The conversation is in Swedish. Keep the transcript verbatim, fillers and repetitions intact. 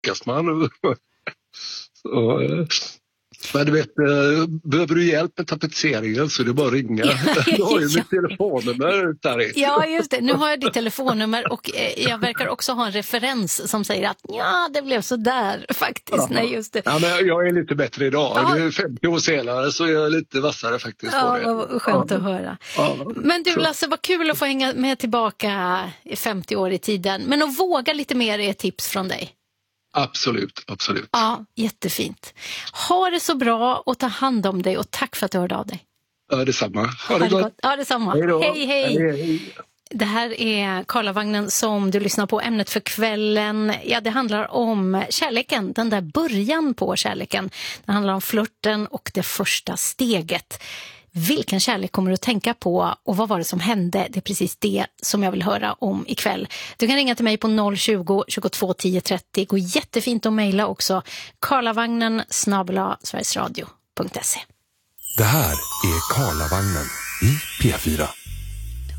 lyckas man. Så, men du vet, behöver du hjälp med tapetseringen så det är bara att ringa. Du har ju mitt telefonnummer där. Ja, just det. Nu har jag ditt telefonnummer och jag verkar också ha en referens som säger att ja, det blev så där faktiskt. Ja. Nej, just det. Ja, men jag är lite bättre idag. Ja. Det är femtio år senare så jag är lite vassare faktiskt. Ja, på det. vad skönt ja. att höra. Ja. Men du Lasse, vad kul att få hänga med tillbaka i femtio år i tiden. Men att våga lite mer är ett tips från dig. Absolut, absolut. Ja, jättefint. Ha det så bra och ta hand om dig och tack för att du hörde av dig. Ja, detsamma. Ha det, ha det gott. gott. Ja, detsamma. Hej, hej, hej. hej, hej. Det här är Karlavagnen som du lyssnar på. Ämnet för kvällen, ja det handlar om kärleken, den där början på kärleken. Det handlar om flirten och det första steget. Vilken kärlek kommer du att tänka på och vad var det som hände? Det är precis det som jag vill höra om ikväll. Du kan ringa till mig på noll tjugo, tjugotvå, tio trettio. Går jättefint att mejla också. Karlavagnen snabel-a sverigesradio punkt se. Det här är Karlavagnen i P fyra.